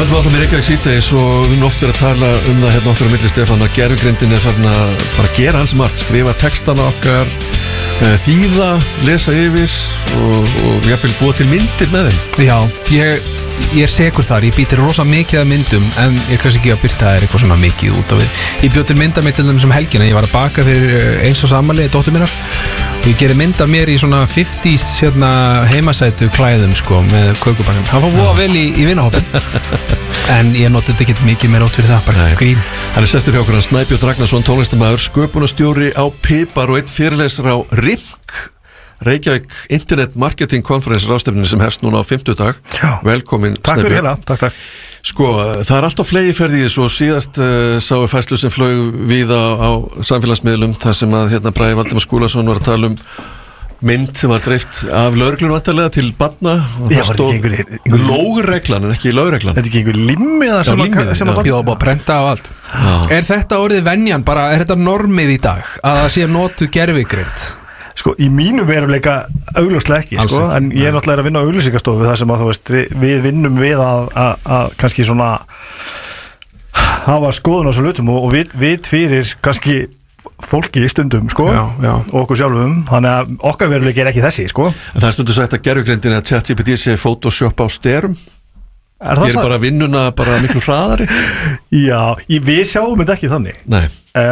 höldum áfram í Reykjavík síðdegis og við erum oft verið að tala það hérna okkur á milli Stefán að gervigreindin farin að bara gera hans margt, skrifa textana okkar, þýða, lesa yfir og jafnvel búa til myndir með þeim. Já, ég er segur þar, ég býtir rosa mikið af myndum en ég kannski ekki að byrta þær eitthvað svona mikið út á við. Ég bjóð til mynda mig til þeim sem helgina, ég var að baka fyrir eins og samanlega dóttur minnar og ég gerði mynd af mér í svona 50s heimasætu klæðum sko með kökubakum. Það fór voða vel í vinahópin en ég notið þetta ekki mikið meira út fyrir það, bara grín. Hann sestur hjá okkur hann Snæbjörn Ragnarsson, tónlistarmaður, sköpunarstjóri á Pipar og einn fyrirlesar á RIMK Reykjavík Internet Marketing Conference ráðstefnunni sem hefst núna á 50 dag. Velkomin Snæbjörn. Takk fyrir hérna, takk. Sko, það alltaf flegi ferði í þessu og síðast sáu færslu sem flög víða á samfélagsmiðlum þar sem að hérna Bragi Valdimar Skúlason var að tala mynd sem var dreift af lögreglunum vantarlega til barna og það stóð lógreglan en ekki lögreglan. Þetta ekki einhver limmi sem að Jó, bara prenta á allt. Er þetta orðið venjan, bara er þetta normið í dag að það sé notuð gervigreind? Sko, í mínu veruleika augljóslega ekki, sko, en ég er náttúrulega að vinna á auglýsingastofu þar sem að, þú veist, við vinnum við að kannski svona hafa skoðun á svo hlutum og við fyrir kannski fólki í stundum, sko, og okkur sjálfum, þannig að okkar veruleiki er ekki þessi, sko. En það er stundu sagt að gervigreindin að ChatGPT sé Photoshop á sterum. Gerir bara vinnuna bara miklu hraðari. Já, við sjáum þetta ekki þannig. Nei.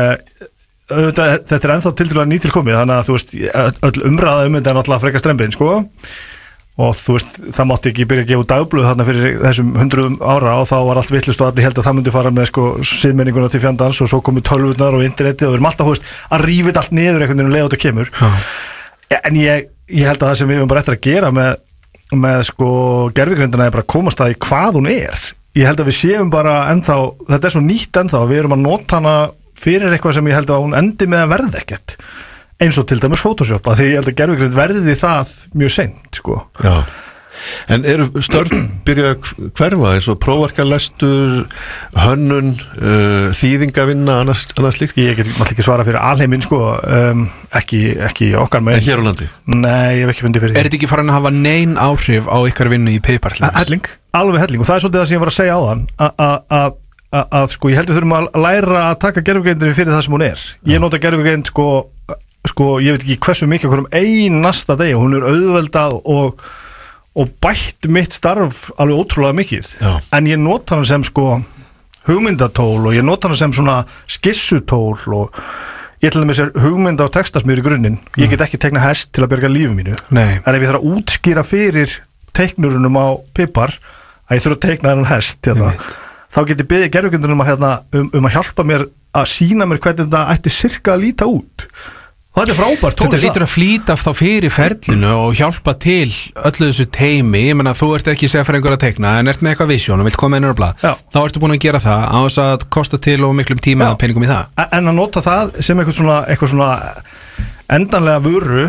Þetta er ennþá tildulega nýtilkomið þannig að þú veist, öll umræða þetta er náttúrulega frekar strembin, sko og þú veist, það mátti ekki byrja að gefa dagblöð þarna fyrir þessum 100 ára og þá var allt vitlaust og allir held að það myndi fara með sko siðmenninguna til fjandans og svo komu tölvurnar og interneti og við erum alltaf, þú veist, að rífa þetta allt niður einhvern veginn leið og þetta kemur en ég held að það sem við höfum bara eftir að gera með sko gervigreindina er bara að komast að í hvað hún er. Ég held að við séum bara ennþá, þetta er svo nýtt ennþá, við erum að nota hana fyrir eitthvað sem ég held að hún endi með að verða ekkert eins og til dæmis Photoshop því ég held að gervigreind verði það mjög seint sko. Já, en eru störf byrja að hverfa eins og prófarkalestur, hönnun, þýðingavinna, annars slíkt? Ég get náttúrulega ekki svara fyrir alheiminn sko, ekki okkar megin. En hér á landi? Nei, ég hef ekki fundið fyrir því. Er þetta ekki farin að hafa nein áhrif á ykkar vinnu í Pipar? Helling, alveg helling og það er svolítið það sem ég var að segja áðan að sko ég held að þurfum að læra að taka gervigreindinni fyrir það sem hún er. Ég nota gervigreind sko ég veit ekki hversu mikið hverjum einasta degi, hún er auðveldað og bætt mitt starf alveg ótrúlega mikið. Já. En ég nota hana sem sko hugmyndatól og ég nota hana sem svona skissutól og ég til dæmis hugmynda á textasmiður í grunninn. Ég get ekki tekna hest til að bjarga lífi mínu. Nei. En ef ég þarf að útskýra fyrir teiknurunum á Pipar að ég þurf að teikna þennan hest hérna, þá get ég beðið gervigreindinum að hjálpa mér að sýna mér hvernig þetta ætti sirka að líta út. Og þetta er frábært. Þetta lítur að flýta þá fyrir ferlinu og hjálpa til öllu þessu teimi. Ég meina, þú ert ekki að segja fyrir einhver að teikna en ert með eitthvað visjón og vilt koma inn á blað. Þá ertu búin að gera það á þess að kosta til og miklum tíma eða peningum í það. En að nota það sem eitthvað svona endanlega vöru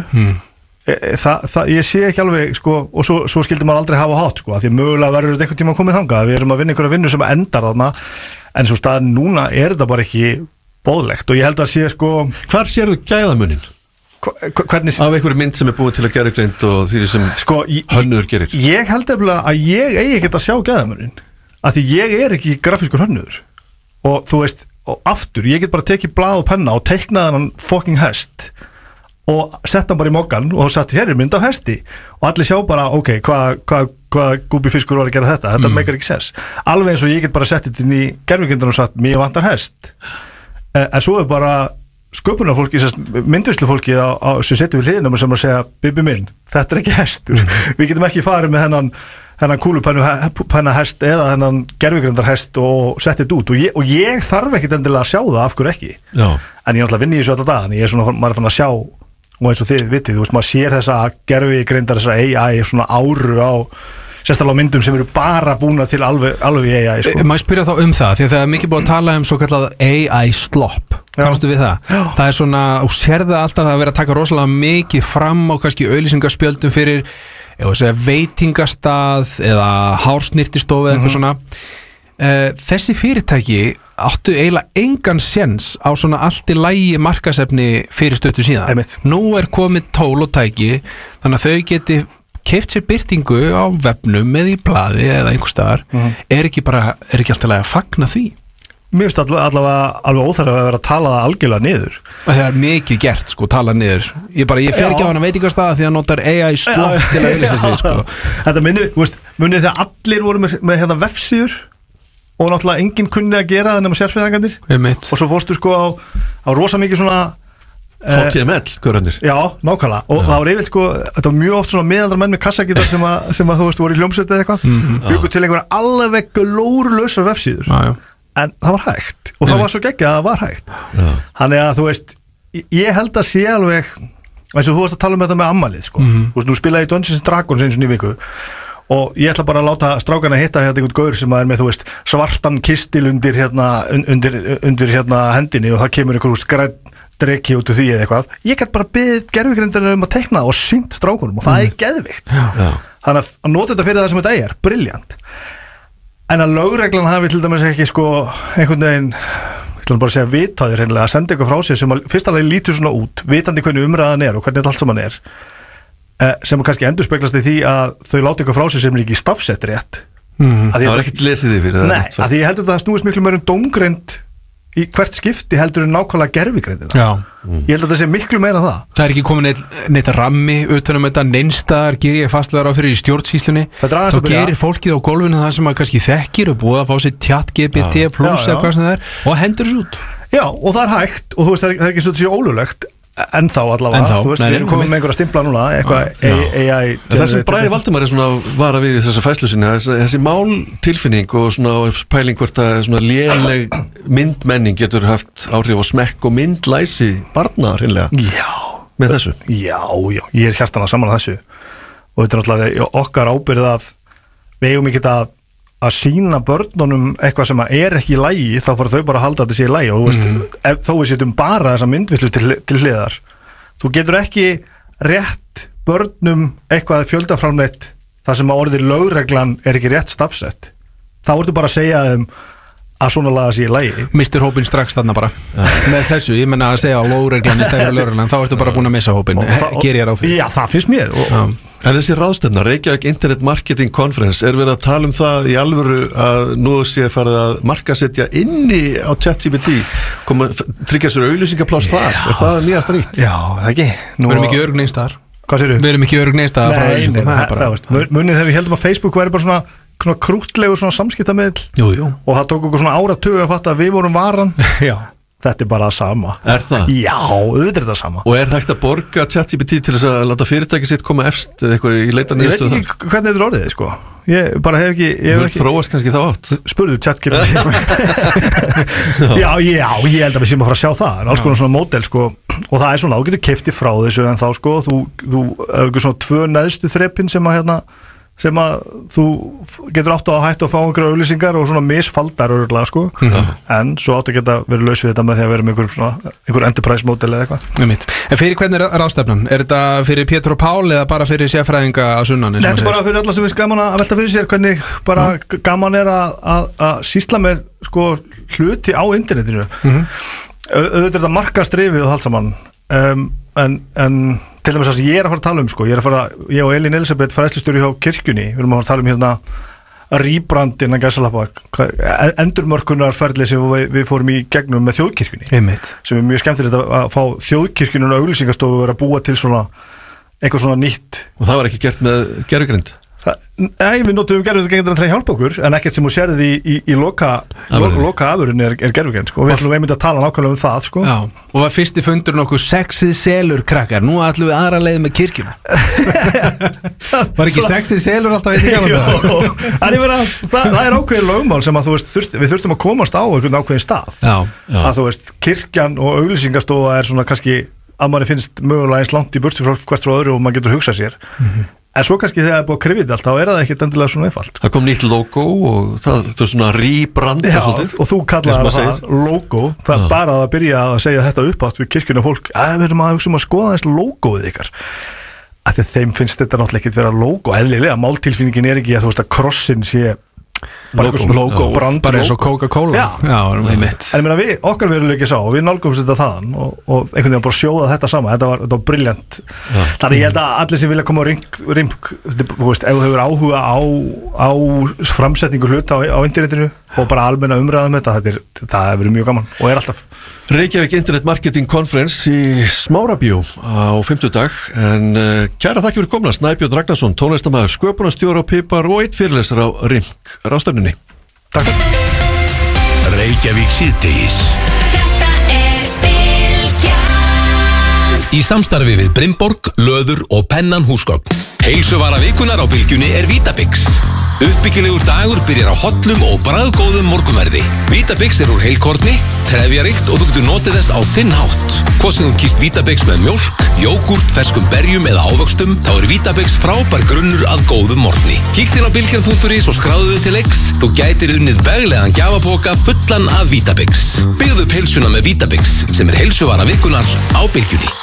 ég sé ekki alveg sko, og svo skildi maður aldrei hafa hátt sko, því mögulega verður þetta einhvern tíma komið þangað. Við erum að vinna einhverja vinnu sem endar þarna en svo staðin núna er þetta bara ekki boðlegt og ég held að sé sko. Hvar sérðu gæðamunin? Hvernig af einhverju mynd sem er búið til að gervigreind og því sem sko, hönnuður gerir? Ég held að ég eigi ekkert að sjá gæðamunin af því ég er ekki grafískur hönnuður og þú veist, og aftur ég get bara tekið blað og penna og teiknað hann fucking hest og sett hann bara í mokkan og satt hér mynd af hesti og allir sjá bara ok, hvað gúbi fiskur var að gera þetta meikar ekki sens. Alveg eins og ég get bara sett þetta inn í gervigreindina og sagt mér vantar hest en svo er bara sköpunarfólki, myndvislufólki sem setur við hliðinum sem að segja Bibi minn, þetta er ekki hestur við getum ekki farið með þennan kúlupenna hest eða þennan gervigreindar hest og sett þetta út og ég þarf ekkit endilega að sjá það af hverju ekki. Já. En ég náttúrulega vinn í þessu alla dag en ég er svona, maður er fann að sjá og eins og þið vitið, þú veist, maður sér þessa gervigreindar, þessa AI svona áru á sérstaklega á myndum sem eru bara búna til alveg í AI sko. Maður spyrja þá það því að það er mikið búið að tala svo kallað AI slop. Kannastu við það? Já. Það er svona, og sérðu alltaf að vera að taka rosalega mikið fram á kannski auglýsingaspjöldum fyrir veitingastað eða hársnirtistofu eða eitthvað svona. Þessi fyrirtæki áttu eiginlega engan séns á svona allt í lagi markaðsefni fyrir stöttu síðan. Nú er komið tól og tæki þannig að þau geti keypt sér birtingu á vefnum eða í blaði eða einhvers staðar er ekki alltaf að fagna því? Mér finnst allavega alveg óþarf að vera að tala það algjörlega niður. Það er mikið gert, sko, tala niður. Ég fer ekki á hana veitingastað því að notar AI slott til að auglýsa sig, sko. Þetta munið þegar allir voru með hérna vefsíður og náttúrulega enginn kunni að gera það nema sérfræðingarnir. Og svo fórstu sko á rosa mikið svona HTML, hverjandir. Já, nákvæmlega. Og það var yfirleitt sko, þetta var mjög oft svona miðaldra menn með kassagítar sem að þú veist voru í hljómsveit eða eitthvað. Byggu til einhverja alveg glórulausar vefsíður. En það var hægt og það var svo geggjað að það var hægt. Þannig að þú veist, ég held að sé alveg eins og þú varst að tala um þetta með ammælið sko. Þú veist, nú spilaði í Dungeons & Dragons eins og í viku og ég ætla bara að láta strákana hitta hérna einhvern gaur sem er með, þú veist, svartan kistil undir hendinni og það kemur einhver græn dreki út úr því eða eitthvað. Ég get bara beðið gervigrindina um að teikna og sýnt strákunum og það er geðvikt. Þannig að nota þetta fyrir það sem þetta er, brilljant. En að lögreglan hafi til dæmis ekki sko einhvern veginn, ég ætla bara að segja vitaðir hreinlega að senda eitthvað frá sér sem að fyrst alveg lítur svona út, vitandi hvernig umræðan er og hvernig þetta allt saman er, sem að kannski endurspeglast í því að þau láta eitthvað frá sér sem er ekki stafsett rétt. Það var ekkert lesið yfir það. Nei, að því ég heldur það snúist miklu meira dómgreind í hvert skipti heldur en nákvæmlega gervigreindina. Ég held að það sé miklu meira það. Það er ekki komin neitt rammi utanum þetta neinstaðar gerir ég fastlegar á fyrir í stjórnsýslunni. Þá gerir fólkið á gólfinu það sem að kannski þekkir og búið að fá sér ChatGPT plus eða hvað sem það er og hendur þessu út. Já, og það er hægt og þú veist það er ekki svo að sé ólulegt ennþá allavega, þú veist, við erum komið með einhverja stimpla núna, eitthvað AI. Þessum Bragi Valdimar er svona vara við þessa fæslu sinni, þessi máltilfinning og svona pæling hvort að svona léleg myndmenning getur haft áhrif á smekk og myndlæsi barna hreinlega með þessu. Já, ég er hjartanlega saman að þessu og þetta er náttúrulega okkar ábyrgð að við eigum ekki að sýna börnunum eitthvað sem er ekki í lagi, þá fara þau bara að halda að þetta sé í lagi og þú veist, þó við setjum bara þessa myndvillu til hliðar þú getur ekki rétt börnum eitthvað fjöldaframleitt þar sem að orðið lögreglan er ekki rétt stafsett, þá ertu bara að segja þeim að svona laga sé í lagi. Mistir hópin strax þarna bara með þessu, ég menna að segja á lögreglan í stæðra lögreglan, þá ertu bara búin að missa hópin ger ég ráð fyrir. Já, það finnst mér En þessi ráðstefna, Reykjavík Internet Marketing Conference, er verið að tala um það í alvöru að nú sé farið að markasetja inni á ChatGPT, tryggja sér auglýsingapláss þar, er það nýjasta nýtt? Já, það ekki. Við erum ekki örugg neinstaðar. Hvað segirðu? Við erum ekki örugg neinstaðar frá auglýsingum. Munið þegar við heldum að Facebook væri bara svona krútlegur svona samskiptamiðl. Jú. Og það tók okkur svona áratug að fatta að við vorum varan. Já. Þetta er bara það sama. Er það? Já, auðvitað er það sama. Og er hægt að borga ChatGPT til þess að láta fyrirtæki sitt koma efst eða eitthvað í leita niðurstöðu þar? Ég veit ekki hvernig þetta er orðið, sko. Ég bara hef ekki... Þú þróast kannski þá átt? Spurðu ChatGPT. Já, ég held að við séum að fara að sjá það. Það er alls konar svona módel, sko. Og það er svona, þú getur keypt frá þessu en þá, sko, þú er ekki svona 2 neðstu þrepin sem að þú getur átt að hætta að fá einhverja auglýsingar og svona misfaldar örgulega sko en svo átt að geta verið laus við þetta með því að vera með einhver enterprise model eða eitthvað. En fyrir hvernig er ráðstefnan? Er þetta fyrir Pétur og Pál eða bara fyrir sérfræðinga á sunnan? Þetta er bara fyrir alla sem er gaman að velta fyrir sér hvernig bara gaman er að sýsla með sko hluti á internetinu. Auðvitað er þetta markaðsdrifið og allt saman en til dæmis að ég er að fara að tala um sko, ég og Elín Elisabeth fræðslustjóri hjá kirkjunni, við erum að fara að tala um hérna rebrand innan gæsalappa endurmörkunarferli sem við fórum í gegnum með þjóðkirkjunni sem er mjög skemmtilegt að fá þjóðkirkjunni og auglýsingastofu að vera búa til svona eitthvað svona nýtt. Og það var ekki gert með gervigreind? Nei, við notum gervigreind til að hjálpa okkur en ekkert sem þú sérði í loka afurinn er gervigreind sko. Við ætlum einmitt að tala nákvæmlega um það sko. Já, og var fyrsti fundur nokkuð sexið selur krakkar, nú ætlum við aðra leið með kirkjuna. Var ekki sexið selur alltaf í því? Það er ákveðin lögmál sem að þú veist, við þurftum að komast á einhvern ákveðin stað. Að þú veist, kirkjan og auglýsingastofa er svona kannski að manni finnst mögulega eins langt í burtu hvert frá öðru og maður getur hugsað sér. En svo kannski þegar það er búið að krifja þetta allt, þá er það ekkert endilega svona einfalt. Það kom nýtt logo og það er svona rebranda svolítið. Og þú kallaði það logo, það er bara að byrja að segja þetta uppátt við kirkjuna fólk, við erum að hugsa um að skoða þessu logoið ykkar. Af því þeim finnst þetta náttúrulega ekkert vera logo, eðlilega, máltilfinningin er ekki að þú veist að krossin sé logo, brand bara eins og logo. Coca-Cola. Já, einmitt. En ég meina okkar veruleiki sá og við nálgumst þetta þaðan og einhvern veginn bara sjóða þetta sama, þetta var brilljant. Þannig ég held að allir sem vilja koma á rimk, þú veist, ef þú hefur áhuga á framsetningu hluta á internetinu og bara almenna umræðum þetta, það hefur verið mjög gaman og alltaf. Reykjavík Internet Marketing Conference í Smárabíó á 50 dag en kæra þakki fyrir komna Snæbjörn Ragnarsson, tónlistarmaður, sköpunarstjóri á Pipar og einn fyrirlesar á RIMK ráðstefnunni. Takk. Reykjavík síðdegis. Í samstarfi við Brimborg, Löður og Pennan húsgögn. Heilsuvara vikunar á Bylgjunni er Vítabix. Uppbyggilegur dagur byrjar á hollum og bragðgóðum morgunverði. Vítabix er úr heilkorni, trefjaríkt og þú getur notið þess á þinn hátt. Hvort sem þú kýst Vítabix með mjólk, jógúrt, ferskum berjum eða ávöxtum, þá er Vítabix frábær grunnur að góðum morgni. Kíktu inn á bylgjan.is og skráðu þig til leiks. Þú gætir unnið veglegan gjafapoka fullan af Vítabix. Byggðu upp heilsuna með Vítabix sem er heilsuvara vikunar á Bylgjunni.